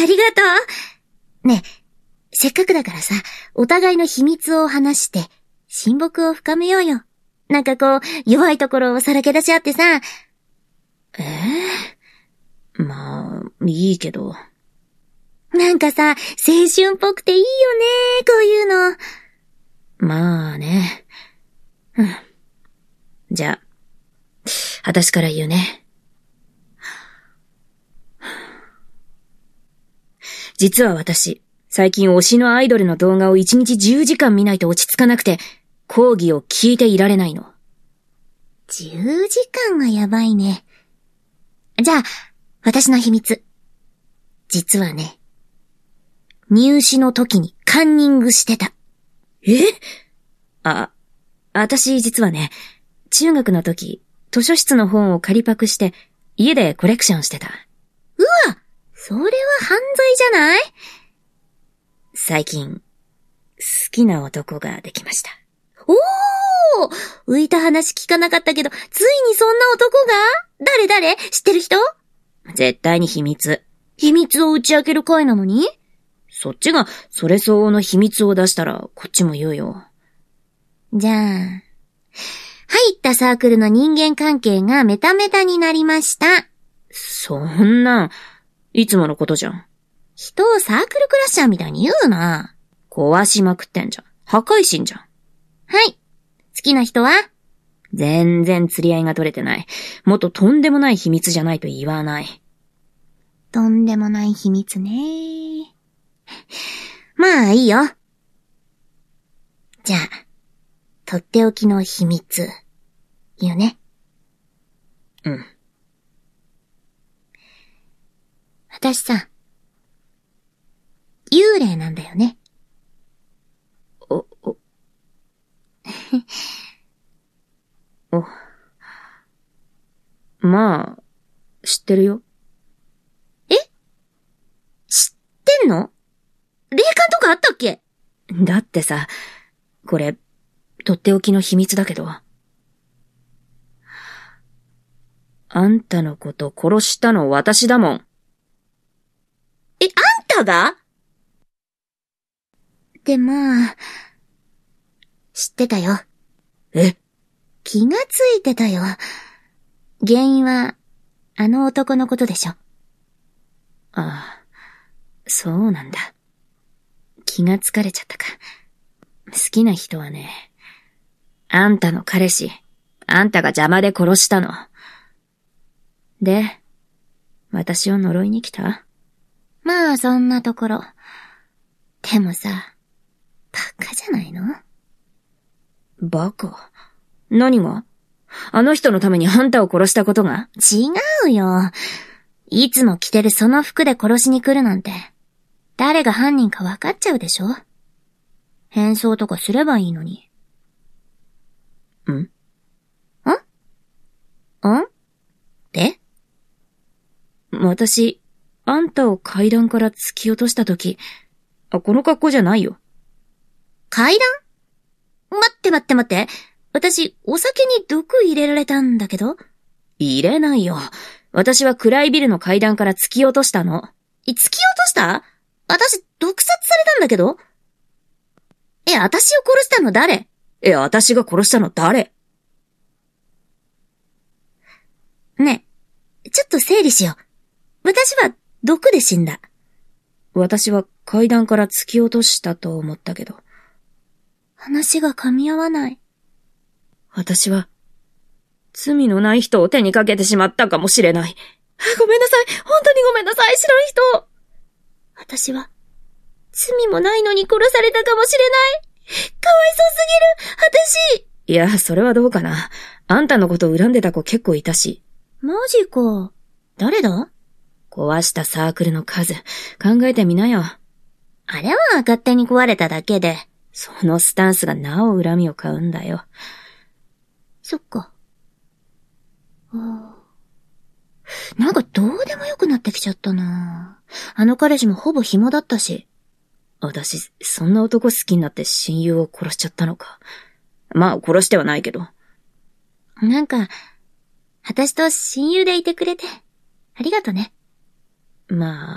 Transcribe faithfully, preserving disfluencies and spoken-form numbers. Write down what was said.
りがとう。ねえ、せっかくだからさ、お互いの秘密を話して、親睦を深めようよ。なんかこう、弱いところをさらけ出し合ってさ。ええー、まあ、いいけど。 なんかさ、青春っぽくていいよね、こういうの。 まあね。うん。じゃあ、私から言うね。実は私、最近推しのアイドルの動画をいちにちじゅうじかん見ないと落ち着かなくて、講義を聞いていられないの。 じゅうじかんはやばいね。じゃあ、私の秘密。実はね、入試の時にカンニングしてた。 え？あ、私実はね、中学の時、図書室の本を借りパクして、家でコレクションしてた。 うわ！それは犯罪じゃない？ 最近、好きな男ができました。 おー！浮いた話聞かなかったけど、ついにそんな男が？誰誰？知ってる人？ 絶対に秘密。 秘密を打ち明ける会なのに？ そっちがそれ相応の秘密を出したらこっちも言うよ。 じゃあ、入ったサークルの人間関係がメタメタになりました。 そんな、いつものことじゃん。 人をサークルクラッシャーみたいに言うな。 壊しまくってんじゃん。破壊神じゃん。 はい。好きな人は？ 全然釣り合いが取れてない。もっととんでもない秘密じゃないと言わない。 とんでもない秘密ね。まあいいよ。じゃあ、とっておきの秘密、言うね。 うん。 私さ、幽霊なんだよね。 お、お。お。まあ、知ってるよ。 え？知ってんの？霊感とかあったっけ？ だってさ、これ、とっておきの秘密だけど。あんたのこと殺したの私だもん。 え、あんたが？でまあ、知ってたよ。 え？ 気がついてたよ。原因は、あの男のことでしょ。 ああ、そうなんだ。気がつかれちゃったか。好きな人はね、あんたの彼氏、あんたが邪魔で殺したの。で、私を呪いに来た？ まあ、そんなところ。でもさ、バカじゃないの？ バカ？何が？あの人のためにあんたを殺したことが？ 違うよ。いつも着てるその服で殺しに来るなんて、誰が犯人か分かっちゃうでしょ？変装とかすればいいのに。 ん？ん？ ん？ん？で？ 私、あんたを階段から突き落としたとき、あ、この格好じゃないよ。 階段？待って待って待って。私、お酒に毒入れられたんだけど。 入れないよ。私は暗いビルの階段から突き落としたの。 え、突き落とした？私、毒殺されたんだけど。え、私を殺したの誰？ え、私が殺したの誰？ ねえ、ちょっと整理しよう。私は毒で死んだ。 私は階段から突き落としたと思ったけど。 話が噛み合わない。 私は、罪のない人を手にかけてしまったかもしれない。ごめんなさい。本当にごめんなさい。知らん人。 私は、罪もないのに殺されたかもしれない。かわいそうすぎる。私。 いや、それはどうかな。あんたのこと恨んでた子結構いたし。 マジか。誰だ？ 壊したサークルの数、考えてみなよ。 あれは勝手に壊れただけで。 そのスタンスがなお恨みを買うんだよ。 そっか。ああ。なんかどうでもよくなってきちゃったな。あの彼氏もほぼ紐だったし。 私、そんな男好きになって親友を殺しちゃったのか。まあ、殺してはないけど。 なんか、私と親友でいてくれて、ありがとね。 まあ、